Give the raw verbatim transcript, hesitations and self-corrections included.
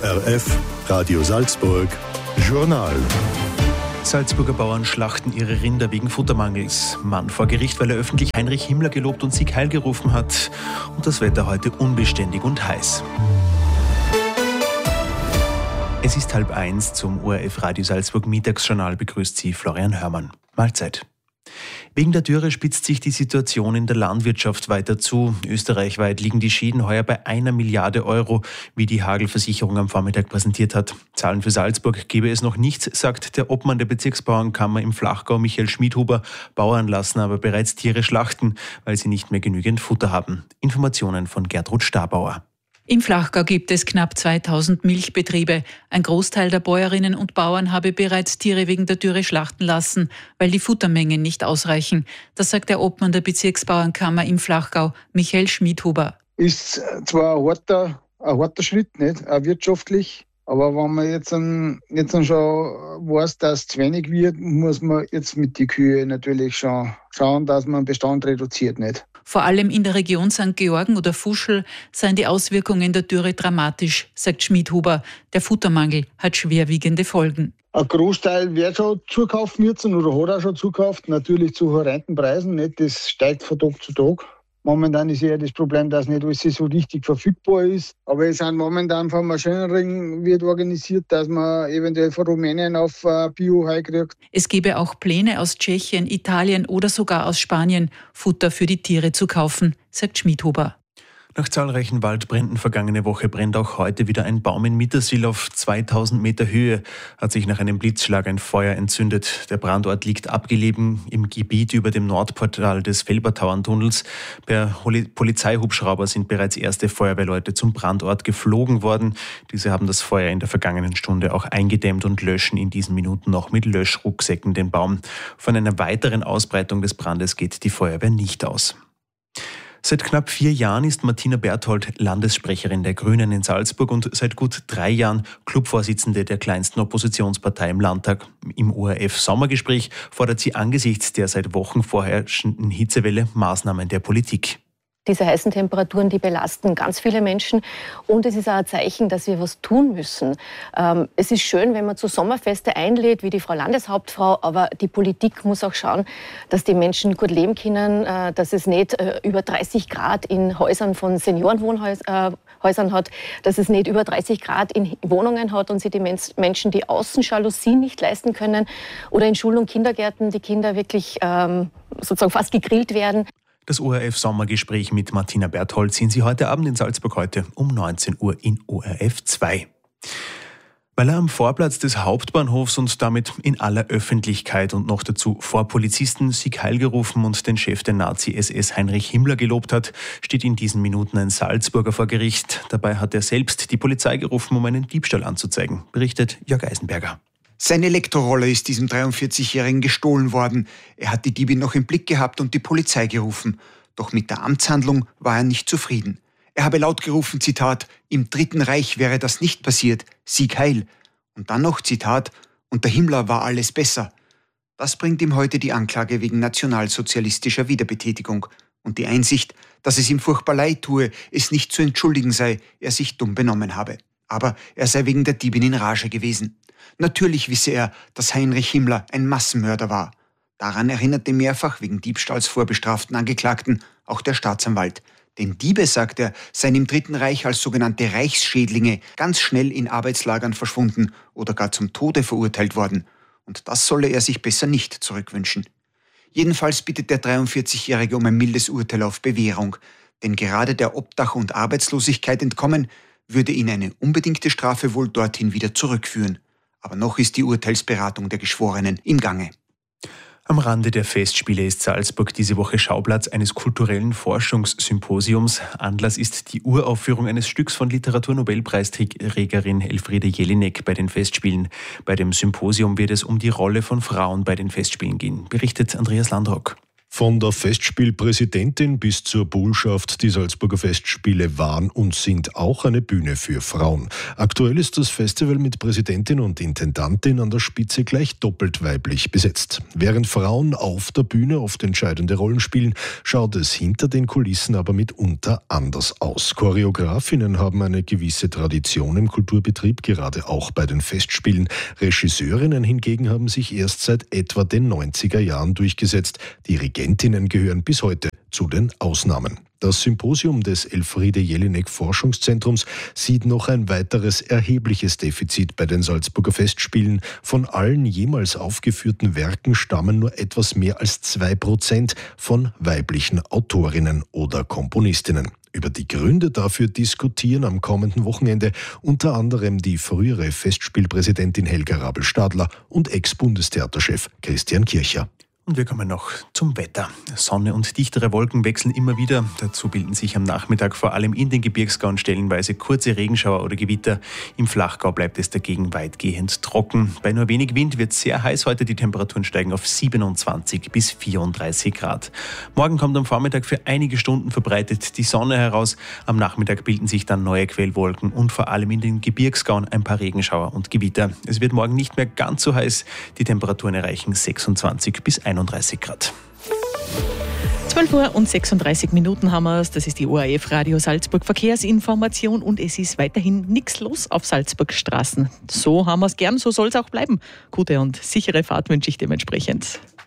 R F, Radio Salzburg, Journal. Salzburger Bauern schlachten ihre Rinder wegen Futtermangels. Mann vor Gericht, weil er öffentlich Heinrich Himmler gelobt und Sieg Heil gerufen hat. Und das Wetter heute unbeständig und heiß. Es ist halb eins. Zum O R F Radio Salzburg Mittagsjournal begrüßt Sie Florian Hörmann. Mahlzeit. Wegen der Dürre spitzt sich die Situation in der Landwirtschaft weiter zu. Österreichweit liegen die Schäden heuer bei einer Milliarde Euro, wie die Hagelversicherung am Vormittag präsentiert hat. Zahlen für Salzburg gebe es noch nicht, sagt der Obmann der Bezirksbauernkammer im Flachgau, Michael Schmidhuber. Bauern lassen aber bereits Tiere schlachten, weil sie nicht mehr genügend Futter haben. Informationen von Gertrud Stabauer. Im Flachgau gibt es knapp zweitausend Milchbetriebe. Ein Großteil der Bäuerinnen und Bauern habe bereits Tiere wegen der Dürre schlachten lassen, weil die Futtermengen nicht ausreichen. Das sagt der Obmann der Bezirksbauernkammer im Flachgau, Michael Schmidhuber. Ist zwar ein harter, ein harter Schritt, nicht, auch wirtschaftlich, aber wenn man jetzt, an, jetzt an schon weiß, dass es zu wenig wird, muss man jetzt mit den Kühen natürlich schon schauen, dass man den Bestand reduziert, nicht. Vor allem in der Region Sankt Georgen oder Fuschl seien die Auswirkungen der Dürre dramatisch, sagt Schmidhuber. Der Futtermangel hat schwerwiegende Folgen. Ein Großteil wird schon zukaufen müssen oder hat auch schon zukauft, natürlich zu horrenden Preisen. Nicht? Das steigt von Tag zu Tag. Momentan ist eher das Problem, dass nicht alles so richtig verfügbar ist. Aber es sind momentan vom Maschinenring wird organisiert, dass man eventuell von Rumänien auf Bio-Heu kriegt. Es gäbe auch Pläne aus Tschechien, Italien oder sogar aus Spanien, Futter für die Tiere zu kaufen, sagt Schmidhuber. Nach zahlreichen Waldbränden vergangene Woche brennt auch heute wieder ein Baum in Mittersill auf zweitausend Meter Höhe. Hat sich nach einem Blitzschlag ein Feuer entzündet. Der Brandort liegt abgelegen im Gebiet über dem Nordportal des Felbertauerntunnels. Per Polizeihubschrauber sind bereits erste Feuerwehrleute zum Brandort geflogen worden. Diese haben das Feuer in der vergangenen Stunde auch eingedämmt und löschen in diesen Minuten noch mit Löschrucksäcken den Baum. Von einer weiteren Ausbreitung des Brandes geht die Feuerwehr nicht aus. Seit knapp vier Jahren ist Martina Berthold Landessprecherin der Grünen in Salzburg und seit gut drei Jahren Clubvorsitzende der kleinsten Oppositionspartei im Landtag. Im O R F-Sommergespräch fordert sie angesichts der seit Wochen vorherrschenden Hitzewelle Maßnahmen der Politik. Diese heißen Temperaturen, die belasten ganz viele Menschen und es ist auch ein Zeichen, dass wir was tun müssen. Ähm, es ist schön, wenn man zu Sommerfeste einlädt, wie die Frau Landeshauptfrau, aber die Politik muss auch schauen, dass die Menschen gut leben können, äh, dass es nicht äh, über dreißig Grad in Häusern von Seniorenwohnhäusern äh, hat, dass es nicht über dreißig Grad in Wohnungen hat und sich die Men- Menschen die Außenjalousien nicht leisten können oder in Schulen und Kindergärten die Kinder wirklich ähm, sozusagen fast gegrillt werden. Das O R F-Sommergespräch mit Martina Berthold sehen Sie heute Abend in Salzburg, heute um neunzehn Uhr in O R F zwei. Weil er am Vorplatz des Hauptbahnhofs und damit in aller Öffentlichkeit und noch dazu vor Polizisten Sieg Heil gerufen und den Chef der Nazi-S S Heinrich Himmler gelobt hat, steht in diesen Minuten ein Salzburger vor Gericht. Dabei hat er selbst die Polizei gerufen, um einen Diebstahl anzuzeigen, berichtet Jörg Eisenberger. Sein Elektroroller ist diesem dreiundvierzigjährigen gestohlen worden. Er hat die Diebin noch im Blick gehabt und die Polizei gerufen. Doch mit der Amtshandlung war er nicht zufrieden. Er habe laut gerufen, Zitat, im Dritten Reich wäre das nicht passiert, Sieg Heil. Und dann noch, Zitat, unter Himmler war alles besser. Das bringt ihm heute die Anklage wegen nationalsozialistischer Wiederbetätigung und die Einsicht, dass es ihm furchtbar leid tue, es nicht zu entschuldigen sei, er sich dumm benommen habe. Aber er sei wegen der Diebin in Rage gewesen. Natürlich wisse er, dass Heinrich Himmler ein Massenmörder war. Daran erinnerte mehrfach wegen Diebstahls vorbestraften Angeklagten auch der Staatsanwalt. Denn Diebe, sagt er, seien im Dritten Reich als sogenannte Reichsschädlinge ganz schnell in Arbeitslagern verschwunden oder gar zum Tode verurteilt worden. Und das solle er sich besser nicht zurückwünschen. Jedenfalls bittet der dreiundvierzigjährige um ein mildes Urteil auf Bewährung. Denn gerade der Obdach- und Arbeitslosigkeit entkommen, würde ihn eine unbedingte Strafe wohl dorthin wieder zurückführen. Aber noch ist die Urteilsberatung der Geschworenen im Gange. Am Rande der Festspiele ist Salzburg diese Woche Schauplatz eines kulturellen Forschungssymposiums. Anlass ist die Uraufführung eines Stücks von Literaturnobelpreisträgerin Elfriede Jelinek bei den Festspielen. Bei dem Symposium wird es um die Rolle von Frauen bei den Festspielen gehen, berichtet Andreas Landrock. Von der Festspielpräsidentin bis zur Bullschaft, die Salzburger Festspiele waren und sind auch eine Bühne für Frauen. Aktuell ist das Festival mit Präsidentin und Intendantin an der Spitze gleich doppelt weiblich besetzt. Während Frauen auf der Bühne oft entscheidende Rollen spielen, schaut es hinter den Kulissen aber mitunter anders aus. Choreografinnen haben eine gewisse Tradition im Kulturbetrieb, gerade auch bei den Festspielen. Regisseurinnen hingegen haben sich erst seit etwa den neunziger Jahren durchgesetzt. Die Regentinnen gehören bis heute zu den Ausnahmen. Das Symposium des Elfriede Jelinek Forschungszentrums sieht noch ein weiteres erhebliches Defizit bei den Salzburger Festspielen. Von allen jemals aufgeführten Werken stammen nur etwas mehr als zwei Prozent von weiblichen Autorinnen oder Komponistinnen. Über die Gründe dafür diskutieren am kommenden Wochenende unter anderem die frühere Festspielpräsidentin Helga Rabel-Stadler und Ex-Bundestheaterchef Christian Kircher. Und wir kommen noch zum Wetter. Sonne und dichtere Wolken wechseln immer wieder. Dazu bilden sich am Nachmittag vor allem in den Gebirgsgauen stellenweise kurze Regenschauer oder Gewitter. Im Flachgau bleibt es dagegen weitgehend trocken. Bei nur wenig Wind wird es sehr heiß heute. Die Temperaturen steigen auf siebenundzwanzig bis vierunddreißig Grad. Morgen kommt am Vormittag für einige Stunden verbreitet die Sonne heraus. Am Nachmittag bilden sich dann neue Quellwolken und vor allem in den Gebirgsgauen ein paar Regenschauer und Gewitter. Es wird morgen nicht mehr ganz so heiß. Die Temperaturen erreichen sechsundzwanzig bis einunddreißig Grad. zwölf Uhr und sechsunddreißig Minuten haben wir es. Das ist die O R F Radio Salzburg Verkehrsinformation und es ist weiterhin nichts los auf Salzburg Straßen. So haben wir es gern, so soll es auch bleiben. Gute und sichere Fahrt wünsche ich dementsprechend.